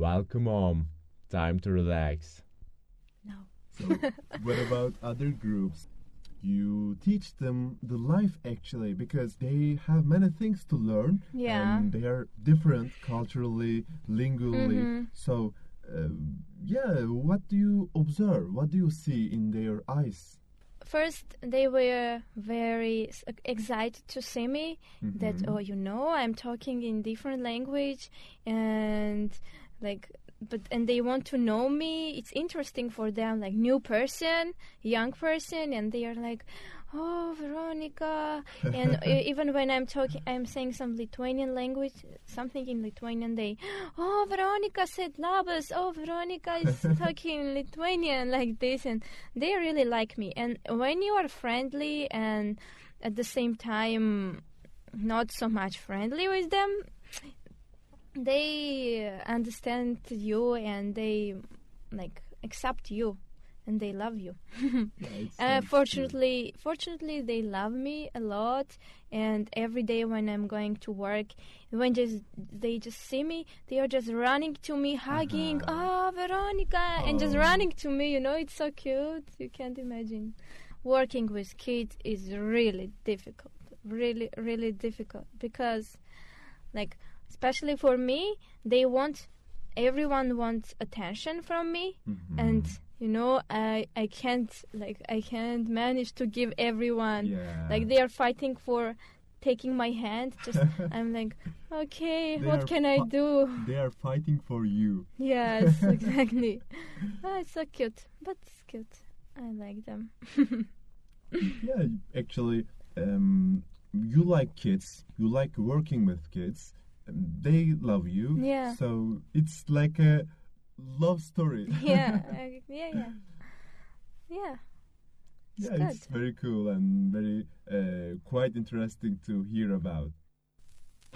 welcome home. Time to relax. No. So, what about other groups? You teach them the life actually because they have many things to learn. Yeah. And they are different culturally, lingually. So, what do you observe? What do you see in their eyes? First, they were very excited to see me. That I'm talking in different language, and and they want to know me. It's interesting for them, like new person, young person, and they are like, "Oh, Veronica!" And even when I'm saying some Lithuanian language, something in Lithuanian, they, "Oh, Veronica said labas." Oh, Veronica is talking Lithuanian like this, and they really like me. And when you are friendly and at the same time not so much friendly with them, they understand you and they accept you and they love you. Fortunately, they love me a lot. And every day when I'm going to work, when they just see me, they are just running to me, hugging, "Oh, Veronica," and just running to me. It's so cute. You can't imagine. Working with kids is really difficult, really, really difficult because, especially for me, everyone wants attention from me, and I can't manage to give everyone. They are fighting for taking my hand. I'm like, okay, what can I do? They are fighting for you. Yes, exactly. It's so cute, but it's cute. I like them. Yeah, actually, you like kids. You like working with kids. They love you. Yeah. So it's like a love story. Yeah. Yeah, it's very cool and very quite interesting to hear about.